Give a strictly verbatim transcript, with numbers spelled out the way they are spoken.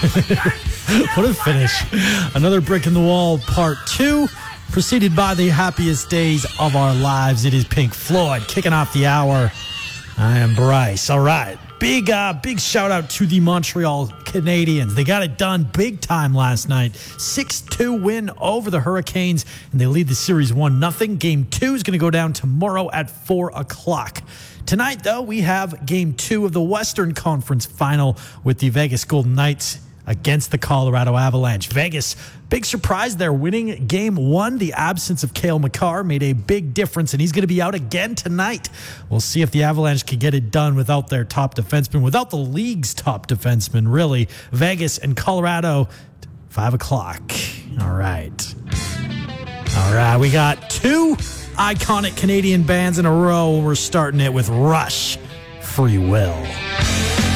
What a finish. Another brick in the wall, part two, preceded by the happiest days of our lives. It is Pink Floyd kicking off the hour. I am Bryce. All right. Big, uh, big shout out to the Montreal Canadiens. They got it done big time last night. six two win over the Hurricanes, and they lead the series one nothing. Game two is going to go down tomorrow at four o'clock. Tonight, though, we have game two of the Western Conference final with the Vegas Golden Knights against the Colorado Avalanche. Vegas, big surprise there, winning game one. The absence of Cale Makar made a big difference, and he's going to be out again tonight. We'll see if the Avalanche can get it done without their top defenseman, without the league's top defenseman, really. Vegas and Colorado, five o'clock. All right. All right, we got two iconic Canadian bands in a row. We're starting it with Rush, Free Will.